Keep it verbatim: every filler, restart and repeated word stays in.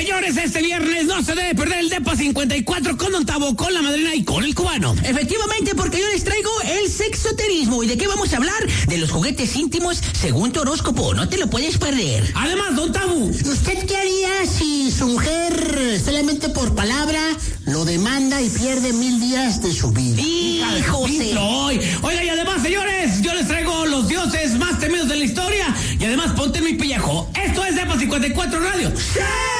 señores, este viernes no se debe perder el Depa cincuenta y cuatro con Don Tavo, con la madrina y con el cubano. Efectivamente, porque yo les traigo el sexoterismo. ¿Y de qué vamos a hablar? De los juguetes íntimos según tu horóscopo. No te lo puedes perder. Además, Don Tavo, ¿usted qué haría si su mujer solamente por palabra lo demanda y pierde mil días de su vida? ¡Híjole! Oiga, y además, señores, yo les traigo los dioses más temidos de la historia. Y además, ponte en mi pellejo. Esto es Depa cincuenta y cuatro Radio. ¡Sí!